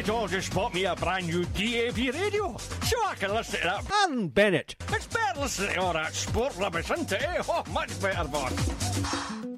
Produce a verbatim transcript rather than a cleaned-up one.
it all just bought me a brand new D A B radio, so I can listen to that. And Bennett, it's better listening to all that sport rubbish, isn't it? Eh? Oh, much better, boss.